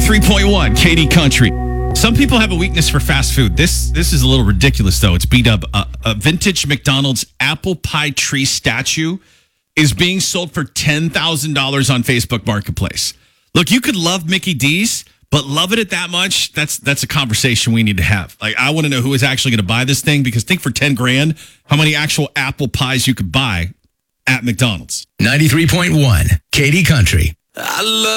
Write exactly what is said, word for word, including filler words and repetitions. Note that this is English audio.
ninety-three point one K D Country. Some people have a weakness for fast food. This this is a little ridiculous, though. It's beat up. Uh, a vintage McDonald's apple pie tree statue is being sold for ten thousand dollars on Facebook Marketplace. Look, you could love Mickey D's, but love it at that much, that's that's a conversation we need to have. Like, I want to know who is actually going to buy this thing, because think for ten grand, how many actual apple pies you could buy at McDonald's. ninety-three point one K D Country. I love